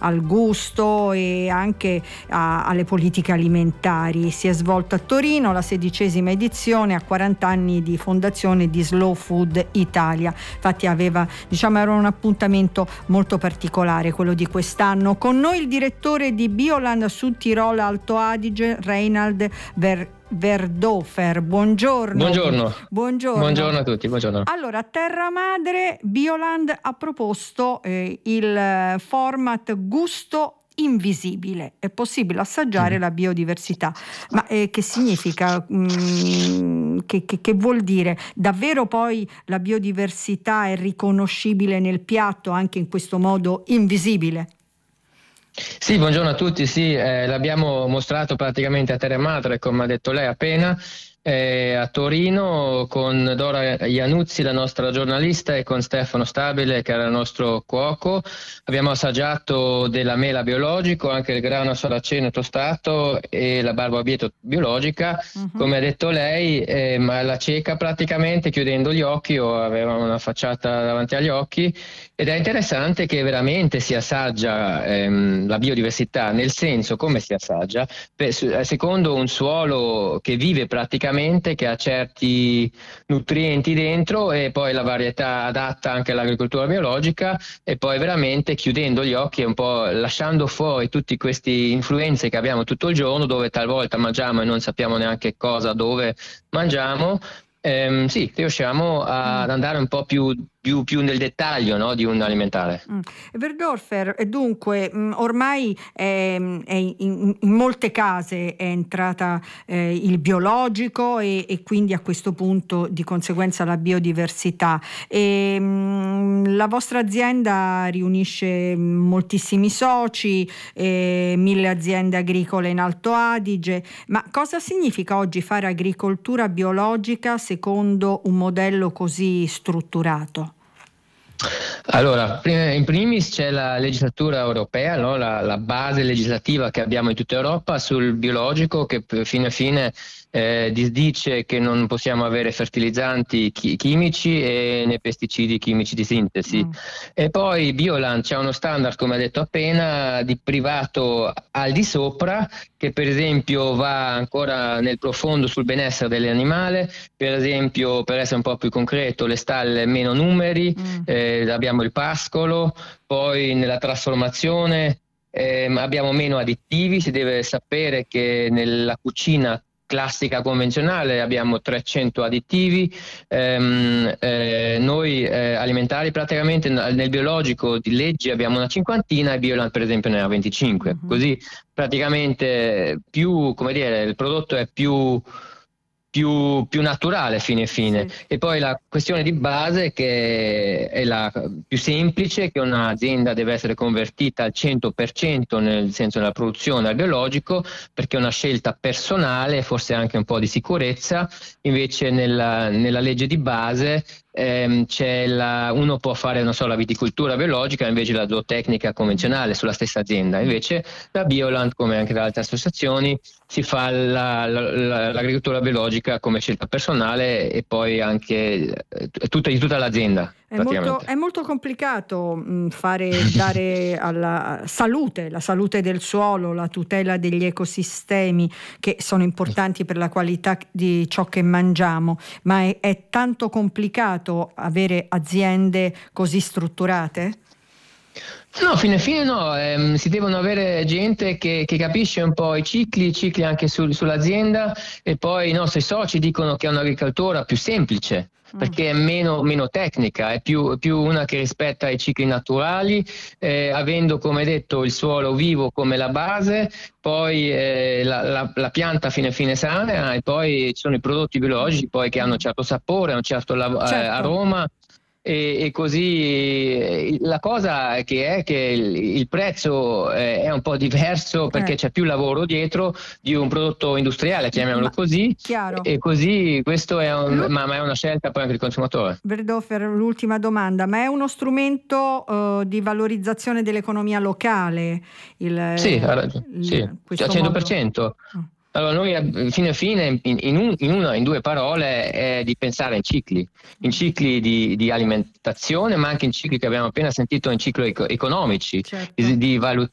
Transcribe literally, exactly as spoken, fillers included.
al gusto e anche a, alle politiche alimentari. Si è svolta a Torino la sedicesima edizione a quaranta anni di fondazione di Slow Food Italia. Infatti aveva, diciamo, era un appuntamento molto particolare quello di quest'anno. Con noi il direttore di Bioland Sud Tirolo Alto Adige, Reinhard Ver Verdhofer. Buongiorno. Buongiorno. Buongiorno. Buongiorno a tutti. Buongiorno. Allora, a Terra Madre Bioland ha proposto eh, il format Gusto Invisibile. È possibile assaggiare mm. la biodiversità. Ma eh, che significa? Mm, che, che, che vuol dire? Davvero poi la biodiversità è riconoscibile nel piatto anche in questo modo invisibile? Sì, buongiorno a tutti. Sì, eh, l'abbiamo mostrato praticamente a Terra Madre, come ha detto lei appena, eh, a Torino con Dora Iannuzzi, la nostra giornalista, e con Stefano Stabile, che era il nostro cuoco. Abbiamo assaggiato della mela biologico, anche il grano saraceno tostato e la barbabietola biologica. Uh-huh. Come ha detto lei, eh, ma la cieca praticamente chiudendo gli occhi, o aveva una facciata davanti agli occhi, ed è interessante che veramente si assaggia ehm, la biodiversità, nel senso come si assaggia, per, secondo un suolo che vive praticamente, che ha certi nutrienti dentro, e poi la varietà adatta anche all'agricoltura biologica, e poi veramente chiudendo gli occhi e un po' lasciando fuori tutti questi influenze che abbiamo tutto il giorno, dove talvolta mangiamo e non sappiamo neanche cosa, dove mangiamo. Ehm, sì, riusciamo ad andare un po' più, più, più nel dettaglio, no, di un alimentare. Mm. Verdhofer, dunque, ormai è, è in, in molte case è entrata eh, il biologico e, e quindi a questo punto di conseguenza la biodiversità. E, mh, la vostra azienda riunisce moltissimi soci, eh, mille aziende agricole in Alto Adige. Ma cosa significa oggi fare agricoltura biologica secondo un modello così strutturato? Allora, in primis c'è la legislatura europea, no? la, la base legislativa che abbiamo in tutta Europa sul biologico, che fine a fine eh, dice che non possiamo avere fertilizzanti chi- chimici e né pesticidi chimici di sintesi. Mm. E poi Bioland c'è uno standard, come ha detto appena, di privato al di sopra, che per esempio va ancora nel profondo sul benessere dell'animale. Per esempio, per essere un po' più concreto, le stalle meno numeri, mm. eh, abbiamo il pascolo, poi nella trasformazione eh, abbiamo meno additivi. Si deve sapere che nella cucina classica convenzionale abbiamo trecento additivi, ehm, eh, noi eh, alimentari praticamente nel biologico di legge abbiamo una cinquantina, e Bioland per esempio ne ha venticinque. Mm-hmm. Così praticamente più, come dire, il prodotto è più Più, più naturale fine fine. Sì. E poi la questione di base, che è la più semplice, che un'azienda deve essere convertita al cento per cento, nel senso della produzione, al biologico, perché è una scelta personale, forse anche un po' di sicurezza. Invece nella, nella legge di base ehm, c'è la, uno può fare, non so, la viticoltura biologica, invece la zootecnica convenzionale sulla stessa azienda. Invece da Bioland, come anche da altre associazioni, si fa la, la, l'agricoltura biologica come scelta personale, e poi anche eh, tutta, di tutta l'azienda. È molto, è molto complicato mh, fare dare alla salute, la salute del suolo, la tutela degli ecosistemi, che sono importanti per la qualità di ciò che mangiamo, ma è, è tanto complicato avere aziende così strutturate? No, fine fine no, ehm, si devono avere gente che, che capisce un po' i cicli, i cicli anche sul, sull'azienda, e poi i nostri soci dicono che è un'agricoltura più semplice, perché è meno, meno tecnica, è più, più una che rispetta i cicli naturali, eh, avendo, come detto, il suolo vivo come la base, poi eh, la, la, la pianta fine fine sana, e poi ci sono i prodotti biologici poi che hanno un certo sapore, un certo, la, certo. Eh, aroma. E, e così la cosa che è che il, il prezzo eh, è un po' diverso, perché eh. c'è più lavoro dietro di un prodotto industriale, chiamiamolo ma, così, chiaro. E così questo è, un, ma, ma è una scelta poi anche del consumatore. Verdhofer, l'ultima domanda: ma è uno strumento uh, di valorizzazione dell'economia locale? Il, sì, il, sì. al cento per cento. Modo... Allora noi fine a fine in, in, un, in una in due parole è di pensare in cicli, in cicli di, di alimentazione, ma anche in cicli che abbiamo appena sentito, in cicli eco, economici, certo. di, di, valut,